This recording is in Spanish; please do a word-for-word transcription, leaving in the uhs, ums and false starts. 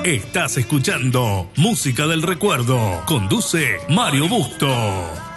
Estás escuchando Música del Recuerdo. Conduce Mario Busto.